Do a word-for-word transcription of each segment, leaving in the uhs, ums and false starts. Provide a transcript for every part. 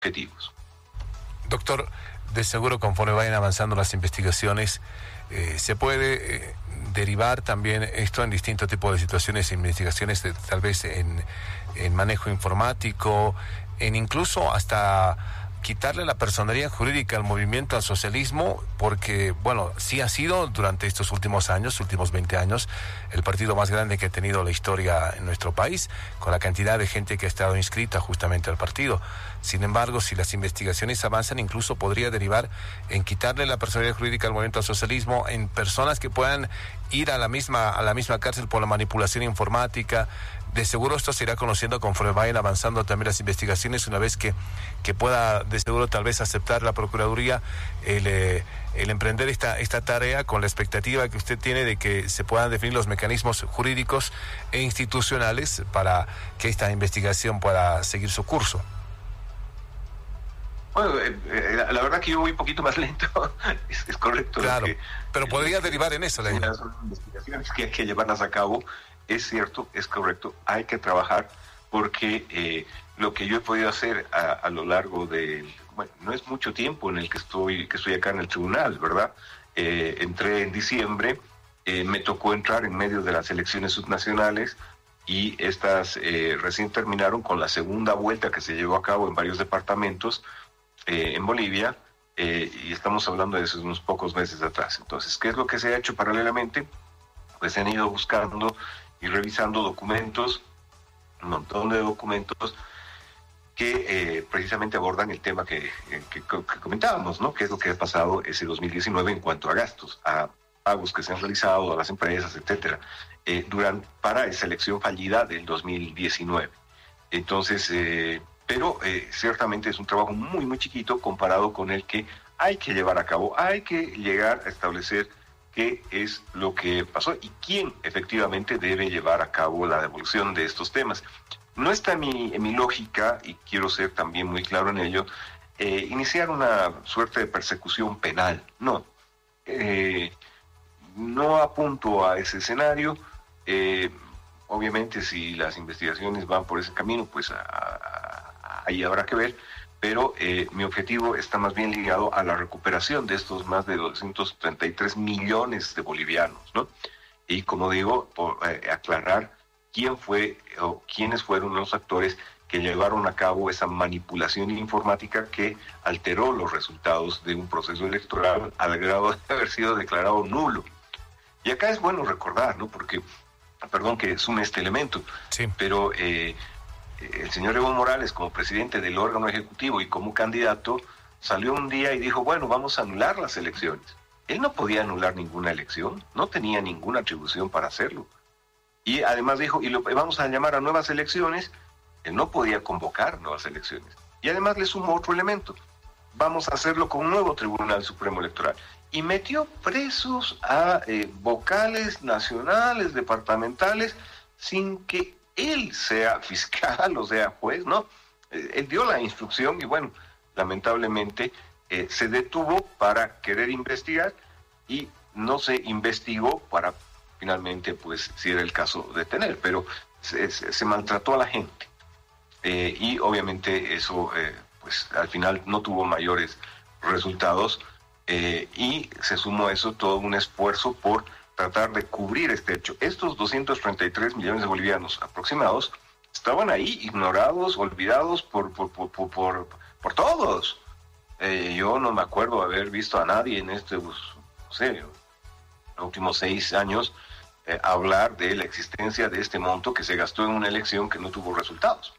objetivos. Doctor, de seguro conforme vayan avanzando las investigaciones, eh, se puede eh, derivar también esto en distintos tipos de situaciones e investigaciones, de, tal vez en, en manejo informático, en incluso hasta quitarle la personería jurídica al movimiento al socialismo, porque, bueno, sí ha sido durante estos últimos años, últimos veinte años, el partido más grande que ha tenido la historia en nuestro país, con la cantidad de gente que ha estado inscrita justamente al partido. Sin embargo, si las investigaciones avanzan, incluso podría derivar en quitarle la personería jurídica al movimiento al socialismo, en personas que puedan ir a la misma, a la misma cárcel por la manipulación informática. De seguro esto se irá conociendo conforme vayan avanzando también las investigaciones, una vez que, que pueda de seguro tal vez aceptar la Procuraduría el, eh, el emprender esta, esta tarea, con la expectativa que usted tiene de que se puedan definir los mecanismos jurídicos e institucionales para que esta investigación pueda seguir su curso. Bueno, eh, eh, la verdad que yo voy un poquito más lento, es, es correcto. Claro, que, pero podría eh, derivar en eso. Las son investigaciones que hay que llevarlas a cabo. Es cierto, es correcto, hay que trabajar, porque eh, lo que yo he podido hacer a, a lo largo de, bueno, no es mucho tiempo en el que estoy, que estoy acá en el tribunal, ¿verdad? Eh, entré en diciembre, eh, me tocó entrar en medio de las elecciones subnacionales, y estas eh, recién terminaron con la segunda vuelta que se llevó a cabo en varios departamentos eh, en Bolivia, eh, y estamos hablando de eso unos pocos meses atrás. Entonces, ¿qué es lo que se ha hecho paralelamente? Pues se han ido buscando y revisando documentos, un montón de documentos que eh, precisamente abordan el tema que, que, que comentábamos, ¿no? ¿Qué es lo que ha pasado ese dos mil diecinueve en cuanto a gastos, a pagos que se han realizado a las empresas, etcétera, eh, durante, para esa elección fallida del dos mil diecinueve? Entonces, eh, pero eh, ciertamente es un trabajo muy, muy chiquito comparado con el que hay que llevar a cabo, hay que llegar a establecer qué es lo que pasó y quién efectivamente debe llevar a cabo la devolución de estos temas. No está en mi, en mi lógica, y quiero ser también muy claro en ello, eh, iniciar una suerte de persecución penal. No, eh, no apunto a ese escenario. Eh, obviamente, si las investigaciones van por ese camino, pues a, a, ahí habrá que ver. Pero eh, mi objetivo está más bien ligado a la recuperación de estos más de doscientos treinta y tres millones de bolivianos, ¿no? Y como digo, por, eh, aclarar quién fue o quiénes fueron los actores que llevaron a cabo esa manipulación informática que alteró los resultados de un proceso electoral al grado de haber sido declarado nulo. Y acá es bueno recordar, ¿no? Porque, perdón que sume este elemento, sí. pero... Eh, el señor Evo Morales, como presidente del órgano ejecutivo y como candidato, salió un día y dijo, bueno, vamos a anular las elecciones. Él no podía anular ninguna elección, no tenía ninguna atribución para hacerlo. Y además dijo, y lo vamos a llamar a nuevas elecciones. Él no podía convocar nuevas elecciones. Y además le sumó otro elemento, vamos a hacerlo con un nuevo Tribunal Supremo Electoral. Y metió presos a eh, vocales nacionales, departamentales, sin que él sea fiscal o sea juez, ¿no? Eh, él dio la instrucción y bueno, lamentablemente eh, se detuvo para querer investigar y no se investigó para finalmente, pues, si era el caso, detener, pero se, se, se maltrató a la gente. Eh, y obviamente eso, eh, pues, al final no tuvo mayores resultados eh, y se sumó a eso todo un esfuerzo por tratar de cubrir este hecho. Estos doscientos treinta y tres millones de bolivianos aproximados estaban ahí ignorados, olvidados por, por, por, por, por, por todos. Eh, yo no me acuerdo haber visto a nadie en este, pues, no sé, los últimos seis años eh, hablar de la existencia de este monto que se gastó en una elección que no tuvo resultados.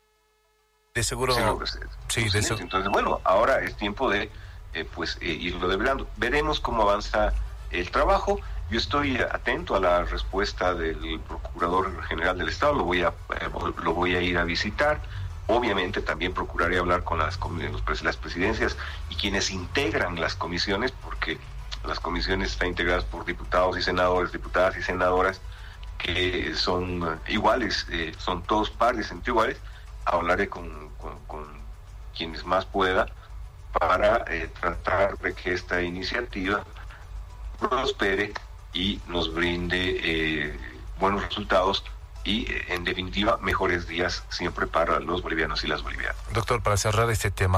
De seguro. Sí, lo, sí, de seguro. Entonces, bueno, ahora es tiempo de eh, pues eh, irlo develando. Veremos cómo avanza el trabajo. Yo estoy atento a la respuesta del Procurador General del Estado, lo voy a, eh, lo voy a ir a visitar. Obviamente también procuraré hablar con las, las presidencias y quienes integran las comisiones, porque las comisiones están integradas por diputados y senadores, diputadas y senadoras, que son iguales, eh, son todos pares entre iguales. Hablaré con, con, con quienes más pueda para eh, tratar de que esta iniciativa prospere y nos brinde eh, buenos resultados y, en definitiva, mejores días siempre para los bolivianos y las bolivianas. Doctor, para cerrar este tema,